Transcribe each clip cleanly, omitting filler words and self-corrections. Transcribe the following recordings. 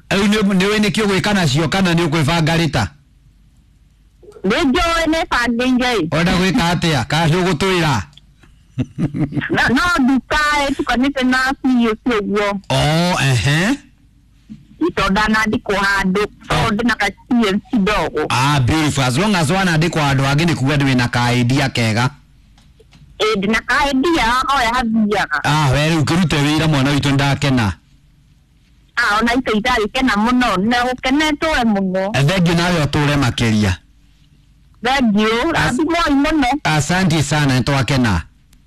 Ni we ni kio gwikana cio kana ni ukwibanga rita Ndio ne fanginge Oda gwika atia ka gutwira No dukae tukanite na sio sio Itonda nandikwo handu so ndina ka CMC dogo beautiful as long as wanaandikwo handu hangi ni kuga ndwi na ka idea kega ndina ka idea oya hathiaga we ukirute wira mwana witu ndakena ona itaithari kena muno na ukenetwe muno thengiũ nawe ũtũre makiria thengiũ rathimoi muno asante sana twakena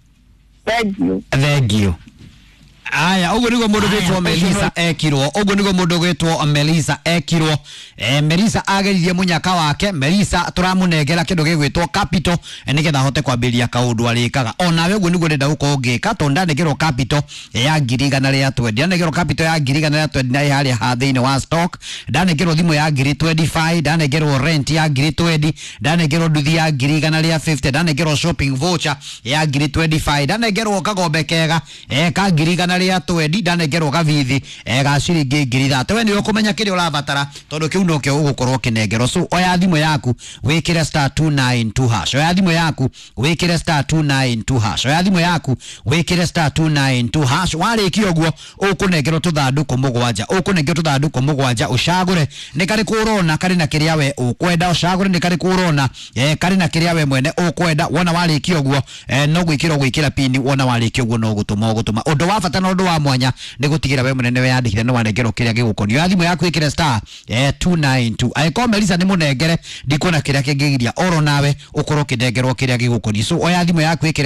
thengiũ aya ugo nigo mundu gwitwo Melissa ekirwo ugo nigo mundu gwitwo Melissa ekirwo Melissa ageririe munyaka wake Melissa turamunengera kindu gigwitwo capital nigetha hote kwambiria kaundu arikaga onawe ugo nigo ndenda guko ngika to ndanegero capital ya 120 ndanegero capital ya 120 na ihari ha thiini wa stock ndanegero thimu ya 25 ndanegero rent ya 20 ndanegero nduthi ya 150 ndanegero shopping voucher ya 25 ndanegero kagombe kega ka 100 ya twendi ndanegerwo gavithi ga ciringi 3,000 we ni ukumenya kiri urabatara tondu kiu no kio ugukorwo kinengerwo so oya thimu yaku wikire *292# oya thimu yaku wikire *292# oya thimu yaku wikire *292# warikio uguo ukunengerwo tuthanduku mugwanja ukunengerwo tuthanduku mugwanja ucagure ni kari kurona kari na kiria we ukwenda ucagure ni kari kurona kari na kiria we mwene ukwenda wona warikio uguo no gwikira pini wona warikio uguo no gutuma undu wa bata undu wa mwanya ni gutigira we munene we yandikire no wanengero kiria gigukonio ya thimu yaku ikire *292 aiko Melissa ni munengere ndikona kiria kingigiria oro nawe ukorwo kinengerwo kiria gigukonio so oya thimu yaku ikire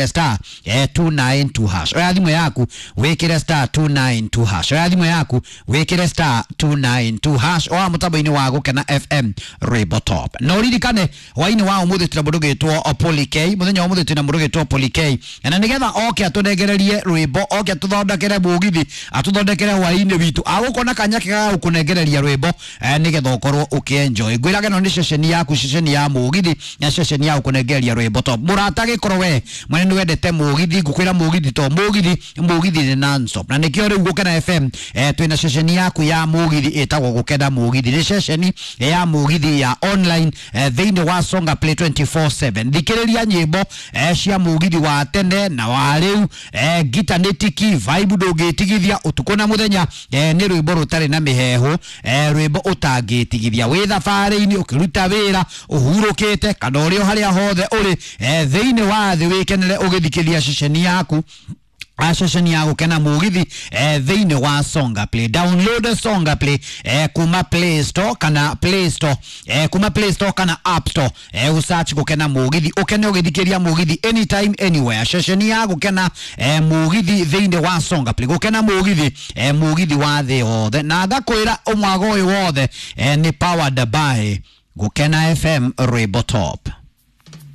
*292# oya thimu yaku wikire *292# oya thimu yaku wikire *292# oya mutambo-ini wa gukena FM Rwimbo Top no ririkane waini wa umuthi tuna mundu gitwo Poly K muthenya wa umuthi tuna mundu gitwo Poly K na nigetha oke atunegererie rwimbo oke atuthondekere mugithi atuthondekere waini witu agukona kanyake ga gukunengereria rwimbo nigetha ukorwo ukienjoy ngwiraga no ni ceceni yaku ceceni ya mugithi na ceceni ya gukunengereria rwimbo Top murata gikoro we mwene ni wendete mugithi ngukwira mugithi to mugithi ni non-stop na nikio riu gukena FM twina ceceni yaku ya mugithi etagwo gukena mugithi ni ceceni ya mugithi ya online thiini wa Songa Play 24/7 thikiriria nyimbo cia mugithi wa tene na wa riu gita netiki vibe ndungitigithia utuko na muthenya ni rwimbo rutari na miheho rwimbo utangitigithia wi thabari-ini ukiruta wira uhurukite kana uri haria hothe uri thiini wa thi wikenere ugithikithia ceceni yaku Ceceni ya gukena mugithi thiini wa Songa Play download Songa Play kuma Play Store kana kuma Play Store kana App Store usearch gukena mugithi ukene ugithikiria mugithi anytime anywhere ceceni ya gukena mugithi thiini wa Songa Play gukena mugithi wa thi othe na ngakwira umwago uyu wothe ni powered by Gukena FM Rwimbo Top.